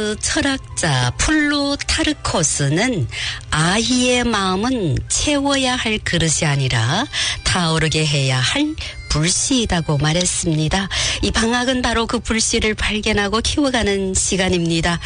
철학자 플루타르코스는 아이의 마음은 채워야 할 그릇이 아니라 타오르게 해야 할 불씨이라고 말했습니다. 이 방학은 바로 그 불씨를 발견하고 키워가는 시간입니다.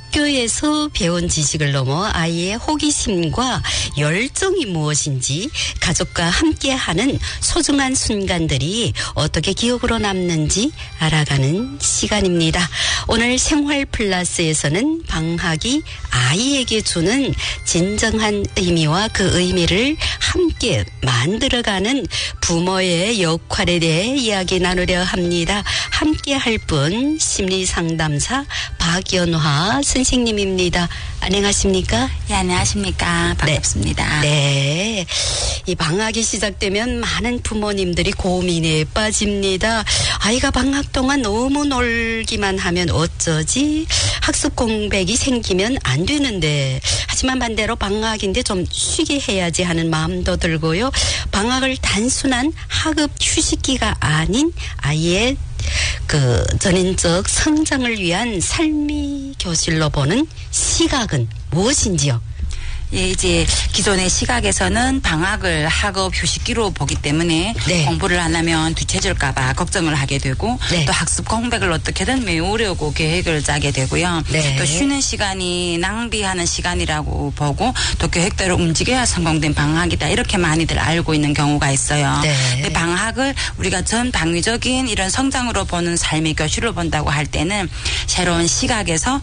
학교에서 배운 지식을 넘어 아이의 호기심과 열정이 무엇인지 가족과 함께하는 소중한 순간들이 어떻게 기억으로 남는지 알아가는 시간입니다. 오늘 생활 플러스에서는 방학이 아이에게 주는 진정한 의미와 그 의미를 함께 만들어가는 부모의 역할에 대해 이야기 나누려 합니다. 함께 할 분 심리상담사 박연화 선생님입니다. 안녕하십니까? 네, 안녕하십니까? 반갑습니다. 네. 이 방학이 시작되면 많은 부모님들이 고민에 빠집니다. 아이가 방학 동안 너무 놀기만 하면 어쩌지? 학습 공백이 생기면 안 되는데. 하지만 반대로 방학인데 좀 쉬게 해야지 하는 마음도 들고요. 방학을 단순한 학업 휴식기가 아닌 아이의 그 전인적 성장을 위한 삶의 교실로 보는 시각은 무엇인지요? 예, 이제 기존의 시각에서는 방학을 학업 휴식기로 보기 때문에 네. 공부를 안 하면 뒤처질까봐 걱정을 하게 되고 네. 또 학습 공백을 어떻게든 메우려고 계획을 짜게 되고요. 네. 또 쉬는 시간이 낭비하는 시간이라고 보고 또 계획대로 움직여야 성공된 방학이다 이렇게 많이들 알고 있는 경우가 있어요. 네. 근데 방학을 우리가 전 방위적인 이런 성장으로 보는 삶의 교실로 본다고 할 때는 새로운 시각에서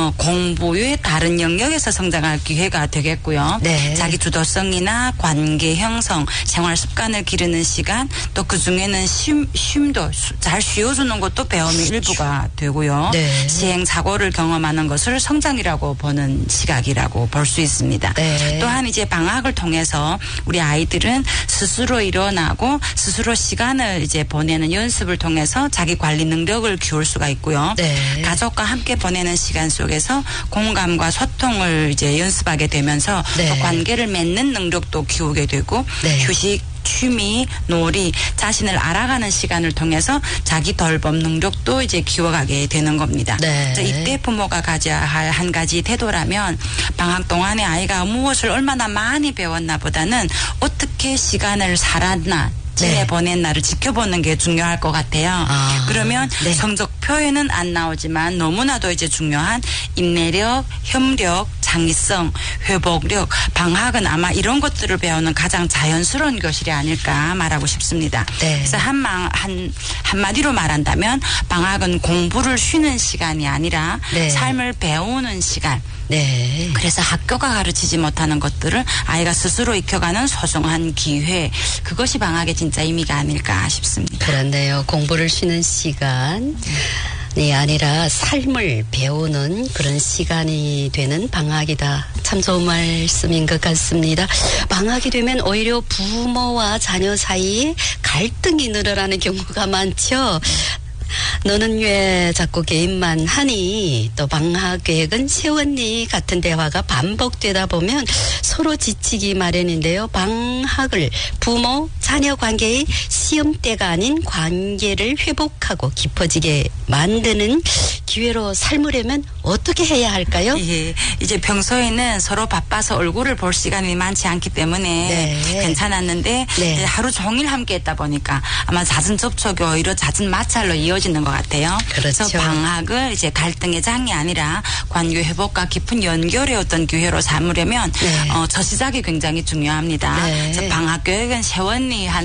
공부 외 다른 영역에서 성장할 기회가 되겠고요. 네. 자기 주도성이나 관계 형성, 생활 습관을 기르는 시간, 또 그 중에는 쉼도 잘 쉬어주는 것도 배움의 일부가 되고요. 네. 시행 사고를 경험하는 것을 성장이라고 보는 시각이라고 볼 수 있습니다. 네. 또한 이제 방학을 통해서 우리 아이들은 스스로 일어나고 스스로 시간을 이제 보내는 연습을 통해서 자기 관리 능력을 키울 수가 있고요. 네. 가족과 함께 보내는 시간 속에서 공감과 소통을 이제 연습하게 되면서 네. 또 관계를 맺는 능력도 키우게 되고 네. 휴식 취미, 놀이, 자신을 알아가는 시간을 통해서 자기 돌봄 능력도 이제 키워가게 되는 겁니다. 네. 그래서 이때 부모가 가져야 할 한 가지 태도라면 방학 동안에 아이가 무엇을 얼마나 많이 배웠나 보다는 어떻게 시간을 살았나 지내보냈나를 지켜보는 게 중요할 것 같아요. 그러면 네. 성적표에는 안 나오지만 너무나도 이제 중요한 인내력, 협력, 창의성, 회복력, 방학은 아마 이런 것들을 배우는 가장 자연스러운 교실이 아닐까 말하고 싶습니다. 네. 그래서 한마디로 말한다면 방학은 공부를 쉬는 시간이 아니라 네. 삶을 배우는 시간. 네. 그래서 학교가 가르치지 못하는 것들을 아이가 스스로 익혀가는 소중한 기회. 그것이 방학의 진짜 의미가 아닐까 싶습니다. 그렇네요. 공부를 쉬는 시간이 아니라 삶을 배우는 그런 시간이 되는 방학이다. 참 좋은 말씀인 것 같습니다. 방학이 되면 오히려 부모와 자녀 사이에 갈등이 늘어나는 경우가 많죠. 너는 왜 자꾸 게임만 하니? 또 방학 계획은 세웠니? 같은 대화가 반복되다 보면 서로 지치기 마련인데요. 방학을 부모, 자녀 관계의 시험대가 아닌 관계를 회복하고 깊어지게 만드는 기회로 삶으려면 어떻게 해야 할까요? 예, 이제 평소에는 서로 바빠서 얼굴을 볼 시간이 많지 않기 때문에 네. 괜찮았는데 네. 이제 하루 종일 함께 했다 보니까 아마 잦은 접촉이 오히려 낮은 마찰로 이어지는 것 같아요. 그렇죠. 그래서 방학을 이제 갈등의 장이 아니라 관계 회복과 깊은 연결의 어떤 기회로 삼으려면 네. 저 시작이 굉장히 중요합니다. 네. 그래서 방학 계획은 세웠니